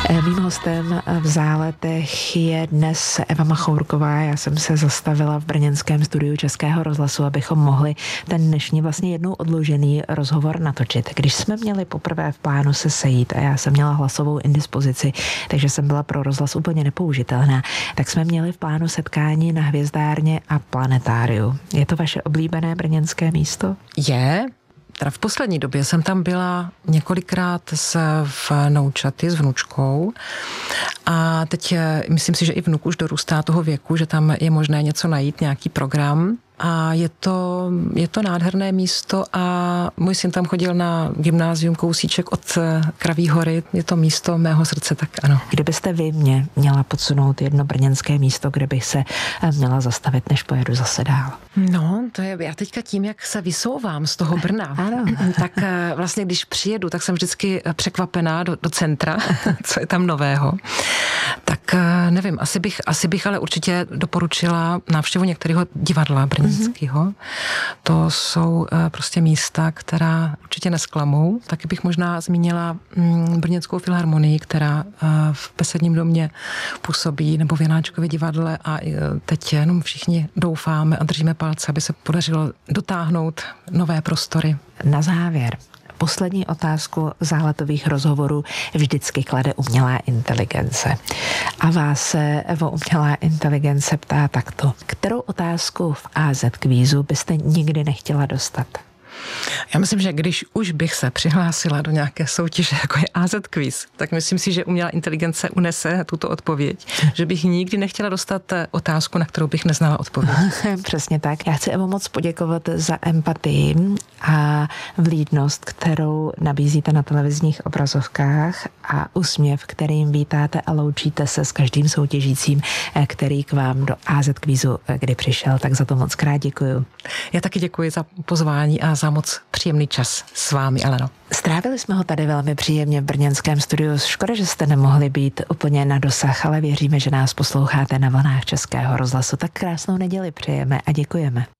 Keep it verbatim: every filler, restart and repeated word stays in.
Mým hostem v Záletech je dnes Eva Machourková. Já jsem se zastavila v brněnském studiu Českého rozhlasu, abychom mohli ten dnešní vlastně jednou odložený rozhovor natočit. Když jsme měli poprvé v plánu se sejít a já jsem měla hlasovou indispozici, takže jsem byla pro rozhlas úplně nepoužitelná, tak jsme měli v plánu setkání na Hvězdárně a Planetáriu. Je to vaše oblíbené brněnské místo? Je. Teda v poslední době jsem tam byla několikrát s vnoučaty, s vnučkou a teď myslím si, že i vnuk už dorůstá toho věku, že tam je možné něco najít, nějaký program. A je to, je to nádherné místo a můj syn tam chodil na gymnázium kousíček od Kraví hory. Je to místo mého srdce, tak ano. Kdybyste vy mě měla podsunout jedno brněnské místo, kde bych se měla zastavit, než pojedu zase dál? No, to je, já teďka tím, jak se vysouvám z toho Brna, ano. tak vlastně když přijedu, tak jsem vždycky překvapená do, do centra, co je tam nového. Tak nevím, asi bych, asi bych ale určitě doporučila návštěvu některého divadla brněnského. Mm-hmm. To jsou prostě místa, která určitě nesklamou. Taky bych možná zmínila Brněnskou filharmonii, která v Besedním domě působí, nebo v Janáčkově divadle a teď jenom všichni doufáme a držíme palce, aby se podařilo dotáhnout nové prostory. Na závěr. Poslední otázku záletových rozhovorů vždycky klade umělá inteligence. A vás se, Evo, umělá inteligence ptá takto. Kterou otázku v á zet kvízu byste nikdy nechtěla dostat? Já myslím, že když už bych se přihlásila do nějaké soutěže, jako je á zet Quiz, tak myslím si, že umělá inteligence unese tuto odpověď, že bych nikdy nechtěla dostat otázku, na kterou bych neznala odpověď. Přesně tak. Já chci, Evo, moc poděkovat za empatii a vlídnost, kterou nabízíte na televizních obrazovkách a úsměv, kterým vítáte a loučíte se s každým soutěžícím, který k vám do á zet Quizu kdy přišel. Tak za to moc krát děkuju. Já taky děkuji za pozvání a za moc příjemný čas s vámi, Aleno. Strávili jsme ho tady velmi příjemně v brněnském studiu. Škoda, že jste nemohli být úplně na dosah, ale věříme, že nás posloucháte na vlnách Českého rozhlasu. Tak krásnou neděli přejeme a děkujeme.